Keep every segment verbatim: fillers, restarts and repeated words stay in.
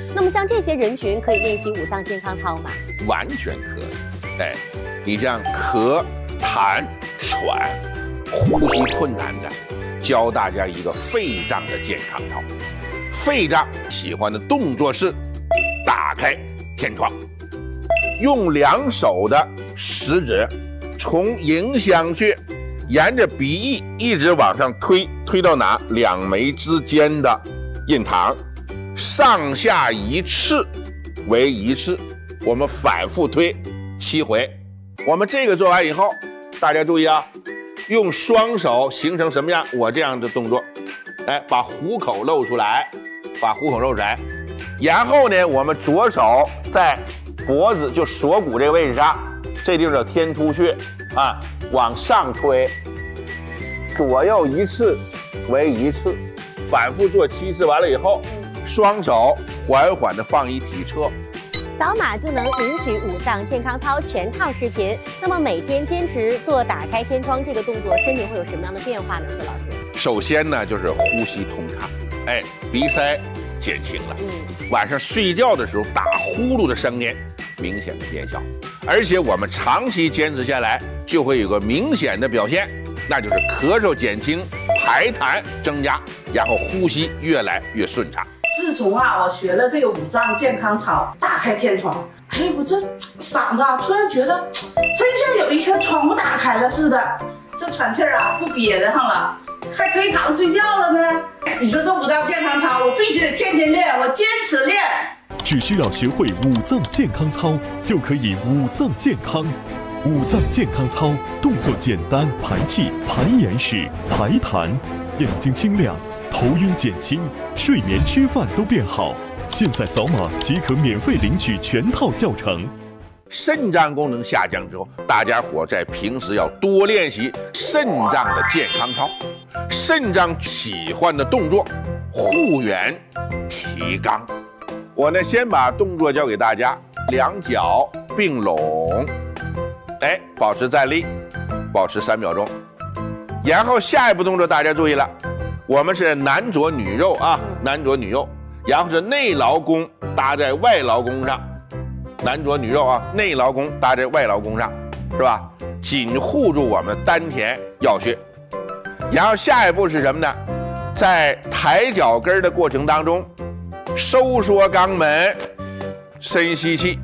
那么像这些人群可以练习五脏健康操吗？ 完全可以。哎，你像咳、痰、喘、呼吸困难的，教大家一个肺脏的健康操。肺脏喜欢的动作是打开天窗，用两手的食指从迎香穴沿着鼻翼一直往上推，推到哪？两眉之间的印堂，上下一次为一次，我们反复推七回。我们这个做完以后，大家注意啊，用双手形成什么样？我这样的动作，哎，把虎口露出来，把虎口露出来，然后呢，我们左手在脖子就锁骨这个位置上，这地方叫天突穴啊，往上推，左右一次为一次，反复做七次，完了以后，双手缓缓的放一体侧。 扫码就能领取五脏健康操全套视频。那么每天坚持做打开天窗这个动作，身体会有什么样的变化呢？何老师？ 首先呢，就是呼吸通畅，哎，鼻塞减轻了。嗯，晚上睡觉的时候打呼噜的声音明显的减小，而且我们长期坚持下来，就会有个明显的表现，那就是咳嗽减轻，排痰增加，然后呼吸越来越顺畅。 自从啊，我学了这个五脏健康操，打开天窗，哎，我这嗓子啊，突然觉得真像有一圈窗户打开了似的，这喘气儿啊不憋得上了，还可以躺睡觉了呢。你说这五脏健康操，我必须得天天练，我坚持练。 只需要学会五脏健康操，就可以五脏健康。五脏健康操动作简单，排气、排眼屎、排痰，眼睛清亮，头晕减轻，睡眠吃饭都变好。现在扫码即可免费领取全套教程。 肾脏功能下降之后，大家伙在平时要多练习肾脏的健康操。肾脏喜欢的动作，护元、提肛。我呢，先把动作教给大家，两脚并拢，哎，保持站立，保持三秒钟。然后下一步动作大家注意了，我们是男左女右啊，男左女右，然后是内劳宫搭在外劳宫上，男左女右啊，内劳宫搭在外劳宫上，是吧？紧护住我们丹田要穴。然后下一步是什么呢？在抬脚跟的过程当中，收缩肛门，深吸气，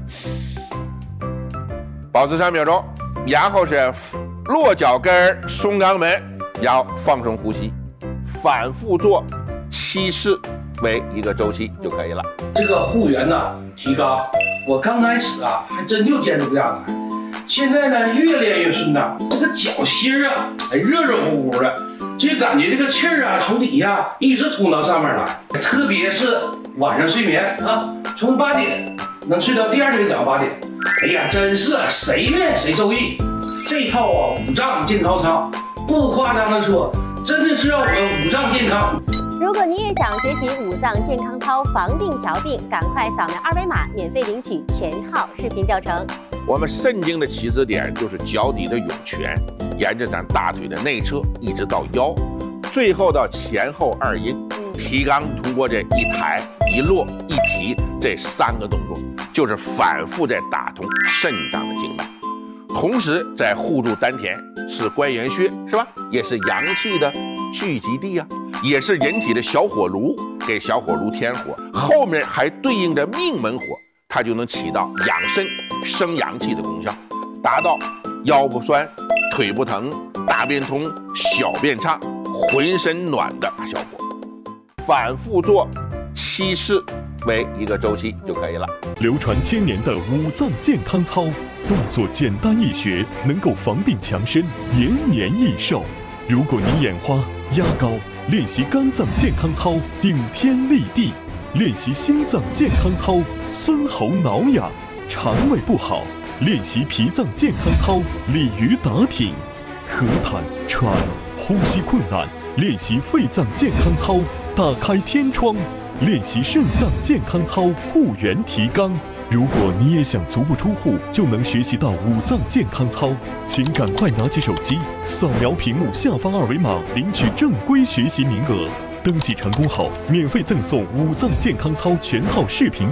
保持三秒钟，然后是落脚跟，松肛门，然后放松呼吸，反复做七次为一个周期就可以了。 这个护元呢，提肛，我刚开始啊还真就坚持不下来，现在呢越练越顺畅，这个脚心啊还热热乎乎的，就感觉这个气儿啊从底下一直通到上面来，特别是晚上睡眠啊，从八点能睡到第二天早上八点，哎呀，真是谁练谁受益。这套啊五脏健康操，不夸张的说，真的是让我们五脏健康。 如果你也想学习五脏健康操防病调病，赶快扫描二维码，免费领取全套视频教程。 我们肾经的起始点就是脚底的涌泉，沿着咱大腿的内侧一直到腰，最后到前后二阴。提肛通过这一抬一落一提这三个动作，就是反复在打通肾脏的经脉，同时在护住丹田，是关元穴，是吧？也是阳气的聚集地啊，也是人体的小火炉，给小火炉添火，后面还对应着命门火，它就能起到养肾生阳气的功效，达到腰不酸、腿不疼、大便通、小便畅、浑身暖的效果。反复做七次为一个周期就可以了。 流传千年的五脏健康操，动作简单易学，能够防病强身，延年益寿。如果你眼花、压高，练习肝脏健康操，顶天立地；练习心脏健康操，酸喉挠痒；肠胃不好，练习脾脏健康操，鲤鱼打挺；咳痰喘、呼吸困难，练习肺脏健康操，打开天窗；练习肾脏健康操，护元提肛。如果你也想足不出户就能学习到五脏健康操，请赶快拿起手机，扫描屏幕下方二维码，领取正规学习名额。登记成功后，免费赠送五脏健康操全套视频